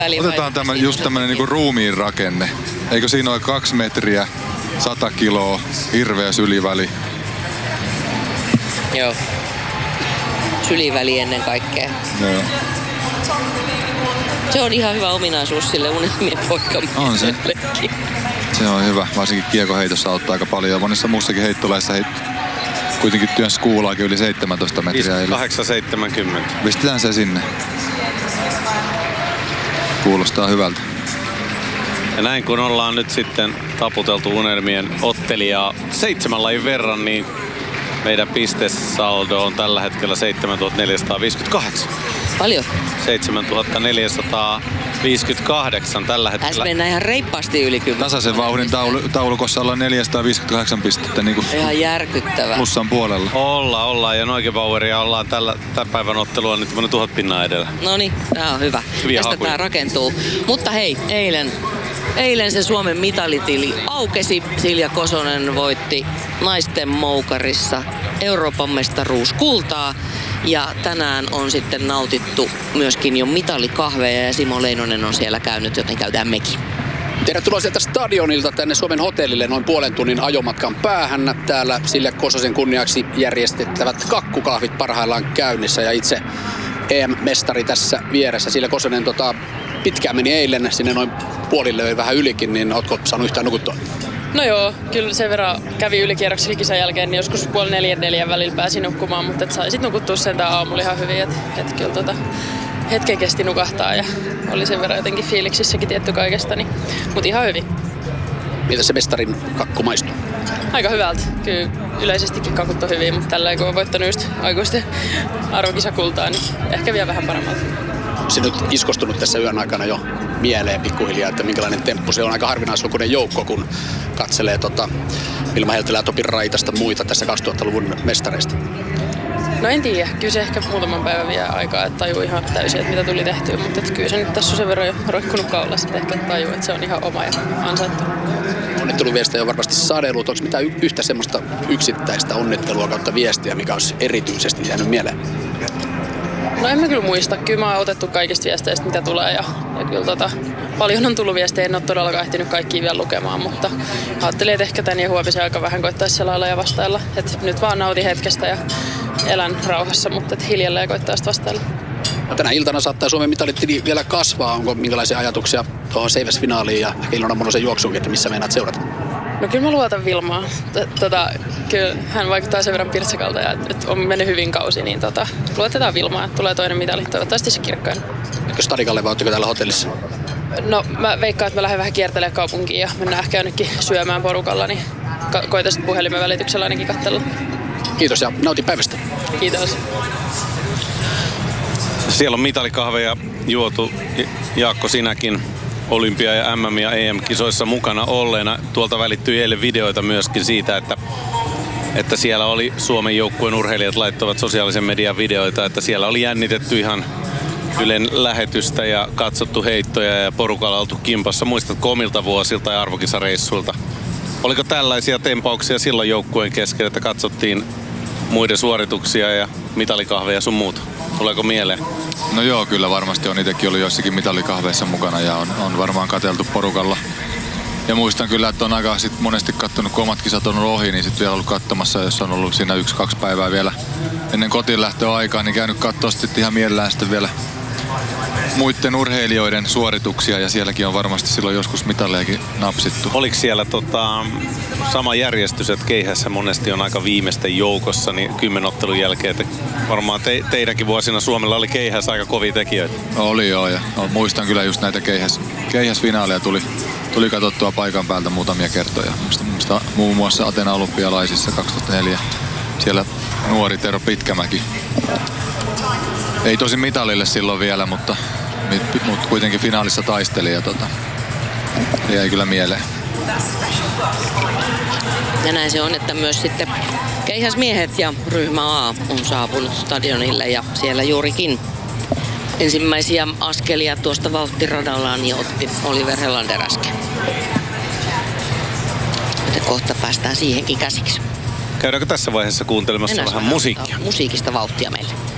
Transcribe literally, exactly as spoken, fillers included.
Otetaan tämä, just tämmönen niinku ruumiin rakenne. Eikö siinä ole kaksi metriä, sata kiloa, hirveä syliväli? Joo. Syliväli ennen kaikkea. Joo. Se on ihan hyvä ominaisuus sille unelmien On se. poikamisellekin. Se on hyvä. Varsinkin kiekoheitossa auttaa aika paljon. Ja monessa muussakin heittolaissa heit... kuitenkin työn skuulaakin yli seitsemäntoista metriä. kahdeksan seitsemänkymmentä. Pistetään se sinne. Kuulostaa hyvältä. Ja näin kun ollaan nyt sitten taputeltu unelmien ottelijaa seitsemän lajin verran, niin meidän pistesaldo on tällä hetkellä seitsemäntuhatta neljäsataaviisikymmentäkahdeksan. Paljon. seitsemäntuhatta neljäsataaviisikymmentäkahdeksan tällä hetkellä. Tässä mennään ihan reippaasti yli kymmenen. Tasaisen vauhdin taulu, taulukossa ollaan neljäsataaviisikymmentäkahdeksan pistettä niin kuin ihan järkyttävää. plussan puolella. Olla, ollaan ja Neugebaueria ollaan tällä tämän päivän ottelua nyt tämmönen tuhat pinnaa edellä. No niin, tää on hyvä. Hyviä Tästä hakuja. tää rakentuu. Mutta hei, eilen, eilen se Suomen mitalitili aukesi. Silja Kosonen voitti naisten moukarissa Euroopan mestaruus kultaa. Ja tänään on sitten nautittu myöskin jo mitalikahveja ja Simo Leinonen on siellä käynyt, joten käydään mekin. Tervetuloa sieltä stadionilta tänne Suomen hotellille noin puolen tunnin ajomatkan päähän. Täällä Silja Kososen kunniaksi järjestettävät kakkukahvit parhaillaan käynnissä ja itse E M-mestari tässä vieressä. Silja Kosonen tota, pitkään meni eilen sinne noin puolille vähän ylikin, niin ootko saanut yhtään nukuttua? No joo, kyllä sen verran kävi ylikierroksella kisan jälkeen, niin joskus puoli neljän neljän välillä pääsi nukkumaan, mutta et sai sit nukuttua sentään aamulla ihan hyvin, että et kyllä tota, hetken kesti nukahtaa ja oli sen verran jotenkin fiiliksissäkin tietty kaikesta, niin, mutta ihan hyvin. Miltä se mestarin kakku maistuu? Aika hyvältä. Kyllä yleisestikin kakut on hyvin, mutta tällä kun on voittanut just aikuisten arvokisakultaa, niin ehkä vielä vähän paremmalta. Se nyt iskostunut tässä yön aikana jo mieleen pikkuhiljaa, että minkälainen temppu. Se on aika harvinaislukuinen joukko, kun katselee tota Vilma Heltelä ja Topi Raitasta muita tässä kaksituhattaluvun mestareista. No en tiedä, kyllä se ehkä muutaman päivän vie aikaa, että tajuu ihan täysin, että mitä tuli tehtyä, mutta että kyllä se nyt tässä on sen verran jo roikkunut kaulassa, että ehkä tajuu, että se on ihan oma ja ansaittu. Onnitteluviestejä on varmasti sadellut. Onko mitään y- yhtä semmoista yksittäistä onnittelua kautta viestiä, mikä olisi erityisesti jäänyt mieleen? No en mä kyllä muista. Kyllä mä oon otettu kaikista viesteistä, mitä tulee. Ja, ja kyllä tota, paljon on tullut viestejä. En ole todellakaan ehtinyt kaikkia vielä lukemaan, mutta ajattelin, että ehkä tän ja huomisen aika vähän koittaisi selailla ja vastailla. Et nyt vaan nautin hetkestä ja elän rauhassa, mutta et hiljalleen koittaa sitten vastailla. No, tänä iltana saattaa Suomen mitalitili vielä kasvaa. Onko minkälaisia ajatuksia tuohon Seiväs-finaaliin ja Ilona Monosen juoksuunkin, että missä meinaat seurata? No kyllä mä luotan Vilmaa. Tota, kyllä hän vaikuttaa sen verran pirtsakalta ja et on mennyt hyvin kausi, niin tota, luotetaan Vilmaa, että tulee toinen mitali. Toivottavasti se kirkkain. Eikö Stadikalle vai ootteko täällä hotellissa? No mä veikkaan, että mä lähden vähän kiertelemään kaupunkiin ja mennään ehkä jonnekin syömään porukalla, niin ka- koitan sitten puhelimen välityksellä ainakin katsella. Kiitos ja nautin päivästä. Kiitos. Siellä on mitalikahveja juotu. Jaakko, sinäkin Olympia- ja M M- ja E M-kisoissa mukana olleena. Tuolta välittyi eilen videoita myöskin siitä, että, että siellä oli Suomen joukkueen urheilijat laittoivat sosiaalisen median videoita, että siellä oli jännitetty ihan Ylen lähetystä ja katsottu heittoja ja porukalla oltu kimpassa. Muistatko omilta vuosilta ja arvokisareissuilta? Oliko tällaisia tempauksia silloin joukkueen kesken, että katsottiin muiden suorituksia ja mitalikahveja sun muuta? Tuleeko mieleen? No joo, kyllä varmasti on. Itsekin ollut joissakin mitalikahveissa mukana ja on, on varmaan katseltu porukalla. Ja muistan kyllä, että on aika sit monesti kattonut, kun omat kisat on ollut ohi, niin sitten vielä ollut katsomassa, jos on ollut siinä yksi, kaksi päivää vielä ennen kotiin lähtöä aikaa, niin käynyt katsoa sitten ihan mielellään sitten vielä muiden urheilijoiden suorituksia ja sielläkin on varmasti silloin joskus mitallejakin napsittu. Oliko siellä tota, sama järjestys, että keihässä monesti on aika viimeisten joukossa, niin kymmenottelun jälkeen, että varmaan te, teidänkin vuosina Suomella oli keihässä aika kovia tekijöitä? Oli joo, ja no, muistan kyllä just näitä keihäs, keihäsfinaaleja tuli, tuli katsottua paikan päältä muutamia kertoja. Muista, muista muun muassa Atena olympialaisissa kaksituhattaneljä, siellä nuori Tero Pitkämäki. Ei tosi mitalille silloin vielä, mutta, mutta kuitenkin finaalissa taisteli ja tota, jäi kyllä mieleen. Ja näin se on, että myös sitten keihäsmiehet ja ryhmä A on saapunut stadionille ja siellä juurikin ensimmäisiä askelia tuosta vauhtiradallaan niin otti Oliver Helander äsken. Joten kohta päästään siihenkin käsiksi. Käydäänkö tässä vaiheessa kuuntelemassa Mennään vähän musiikkia? Musiikista vauhtia meille.